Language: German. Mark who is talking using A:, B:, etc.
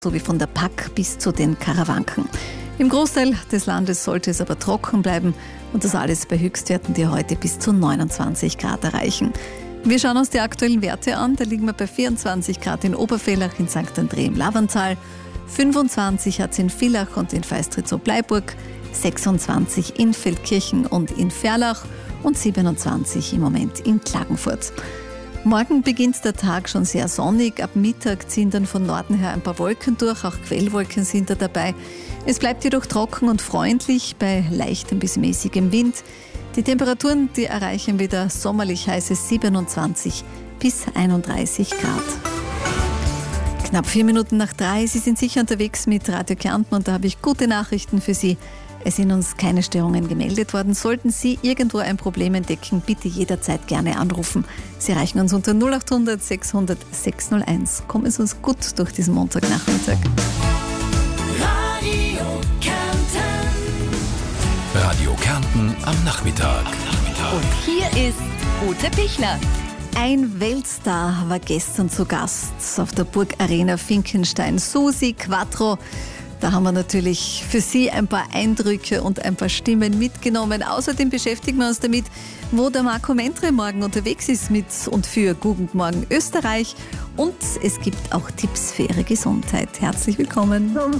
A: sowie von der Pack bis zu den Karawanken. Im Großteil des Landes sollte es aber trocken bleiben und das alles bei Höchstwerten, die heute bis zu 29 Grad erreichen. Wir schauen uns die aktuellen Werte an. Da liegen wir bei 24 Grad in Obervellach, in St. André im Lavantal, 25 hat es in Villach und in Feistritz-Bleiburg, 26 in Feldkirchen und in Ferlach und 27 im Moment in Klagenfurt. Morgen beginnt der Tag schon sehr sonnig. Ab Mittag ziehen dann von Norden her ein paar Wolken durch, auch Quellwolken sind da dabei. Es bleibt jedoch trocken und freundlich bei leichtem bis mäßigem Wind. Die Temperaturen, die erreichen wieder sommerlich heiße 27 bis 31 Grad. Knapp 4 Minuten nach 3, Sie sind sicher unterwegs mit Radio Kärnten und da habe ich gute Nachrichten für Sie. Es sind uns keine Störungen gemeldet worden. Sollten Sie irgendwo ein Problem entdecken, bitte jederzeit gerne anrufen. Sie erreichen uns unter 0800 600 601. Kommen Sie uns gut durch diesen Montagnachmittag.
B: Radio Kärnten am Nachmittag.
C: Und hier ist Ute Pichler.
A: Ein Weltstar war gestern zu Gast auf der Burgarena Finkenstein. Susi Quattro. Da haben wir natürlich für Sie ein paar Eindrücke und ein paar Stimmen mitgenommen. Außerdem beschäftigen wir uns damit, wo der Marco Mentre morgen unterwegs ist mit und für Gugend Morgen Österreich. Und es gibt auch Tipps für Ihre Gesundheit. Herzlich willkommen.